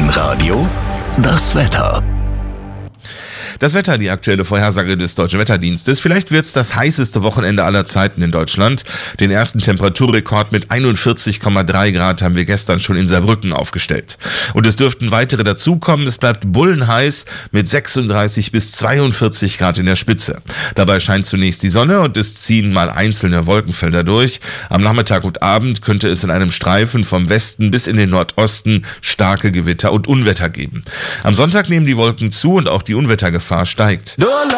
Rheinradio, das Wetter. Das Wetter, die aktuelle Vorhersage des Deutschen Wetterdienstes. Vielleicht wird's das heißeste Wochenende aller Zeiten in Deutschland. Den ersten Temperaturrekord mit 41,3 Grad haben wir gestern schon in Saarbrücken aufgestellt. Und es dürften weitere dazukommen. Es bleibt bullenheiß mit 36 bis 42 Grad in der Spitze. Dabei scheint zunächst die Sonne und es ziehen mal einzelne Wolkenfelder durch. Am Nachmittag und Abend könnte es in einem Streifen vom Westen bis in den Nordosten starke Gewitter und Unwetter geben. Am Sonntag nehmen die Wolken zu und auch die Unwettergefahr steigt.